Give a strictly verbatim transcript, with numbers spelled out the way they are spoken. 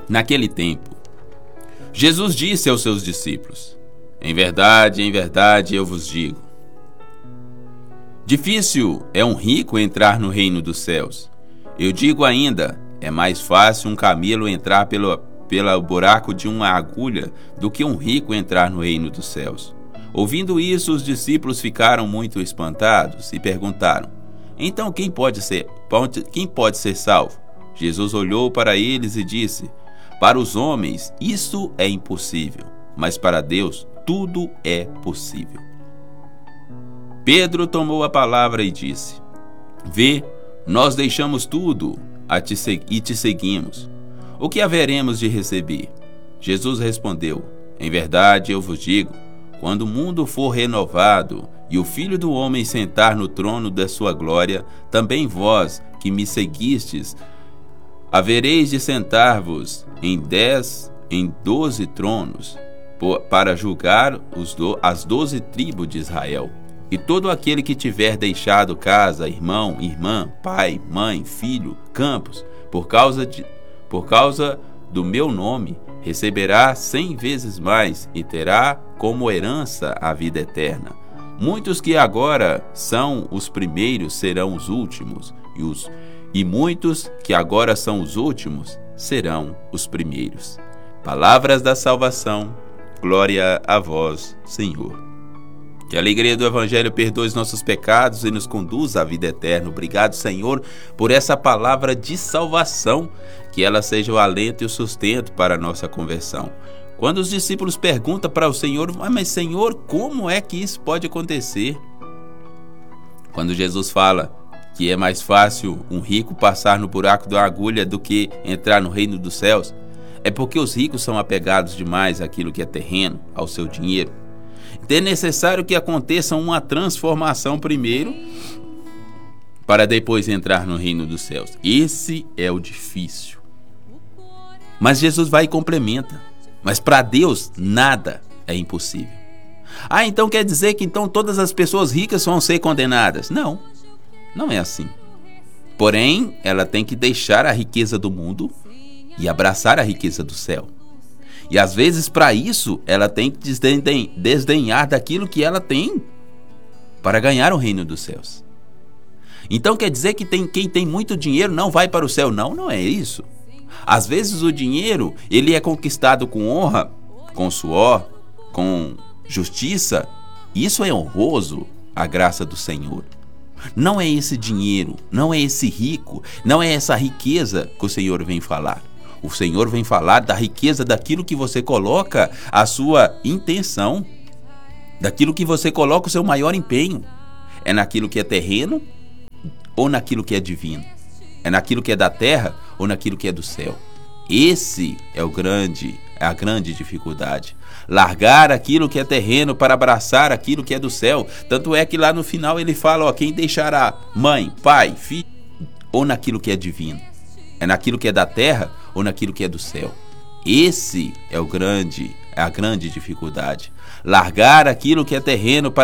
Naquele tempo, Jesus disse aos seus discípulos: Em verdade, em verdade eu vos digo, difícil é um rico entrar no reino dos céus. Eu digo ainda, é mais fácil um camelo entrar pelo, pelo buraco de uma agulha do que um rico entrar no reino dos céus. Ouvindo isso, os discípulos ficaram muito espantados e perguntaram: Então quem pode ser, pode, quem pode ser salvo? Jesus olhou para eles e disse: Para os homens isso é impossível, mas para Deus tudo é possível. Pedro tomou a palavra e disse: Vê, nós deixamos tudo a te e te seguimos. O que haveremos de receber? Jesus respondeu: Em verdade eu vos digo, quando o mundo for renovado e o Filho do Homem sentar no trono da sua glória, também vós que me seguistes, havereis de sentar-vos em dez, em doze tronos, para julgar os do, as doze tribos de Israel. E todo aquele que tiver deixado casa, irmão, irmã, pai, mãe, filho, campos, por causa, de, por causa do meu nome, receberá cem vezes mais e terá como herança a vida eterna. Muitos que agora são os primeiros serão os últimos, e, os, e muitos que agora são os últimos serão os primeiros. Palavras da salvação, glória a vós, Senhor. Que a alegria do Evangelho perdoe os nossos pecados e nos conduza à vida eterna. Obrigado, Senhor, por essa palavra de salvação, que ela seja o alento e o sustento para a nossa conversão. Quando os discípulos perguntam para o Senhor: Mas Senhor, como é que isso pode acontecer? Quando Jesus fala que é mais fácil um rico passar no buraco da agulha do que entrar no reino dos céus, é porque os ricos são apegados demais àquilo que é terreno, ao seu dinheiro. Então é necessário que aconteça uma transformação primeiro, para depois entrar no reino dos céus. Esse é o difícil. Mas Jesus vai e complementa: Mas para Deus nada é impossível. Ah, então quer dizer que então todas as pessoas ricas vão ser condenadas? Não, não é assim. Porém, ela tem que deixar a riqueza do mundo e abraçar a riqueza do céu. E às vezes, para isso, ela tem que desdenhar daquilo que ela tem para ganhar o reino dos céus. Então quer dizer que tem, quem tem muito dinheiro não vai para o céu? Não, não é isso. Às vezes o dinheiro, ele é conquistado com honra, com suor, com justiça. Isso é honroso, a graça do Senhor. Não é esse dinheiro, não é esse rico, não é essa riqueza que o Senhor vem falar. O Senhor vem falar da riqueza daquilo que você coloca a sua intenção, daquilo que você coloca o seu maior empenho. É naquilo que é terreno ou naquilo que é divino? É naquilo que é da terra ou naquilo que é do céu? Esse é o grande, é a grande dificuldade. Largar aquilo que é terreno para abraçar aquilo que é do céu. Tanto é que lá no final ele fala: ó, quem deixará mãe, pai, filho, ou naquilo que é divino? É naquilo que é da terra ou naquilo que é do céu? Esse é o grande, é a grande dificuldade. Largar aquilo que é terreno para